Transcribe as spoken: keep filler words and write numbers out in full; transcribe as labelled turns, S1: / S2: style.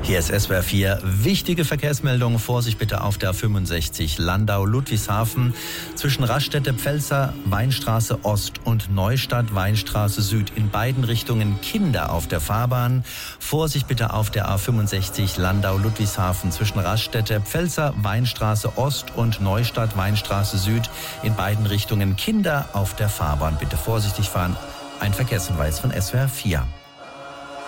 S1: Hier ist S W R vier. Wichtige Verkehrsmeldungen. Vorsicht bitte auf der A fünfundsechzig Landau-Ludwigshafen zwischen Raststätte-Pfelzer, Weinstraße Ost und Neustadt, Weinstraße Süd. In beiden Richtungen Kinder auf der Fahrbahn. Vorsicht bitte auf der A fünfundsechzig Landau-Ludwigshafen zwischen Raststätte-Pfelzer, Weinstraße Ost und Neustadt, Weinstraße Süd. In beiden Richtungen Kinder auf der Fahrbahn. Bitte vorsichtig fahren. Ein Verkehrshinweis von S W R vier.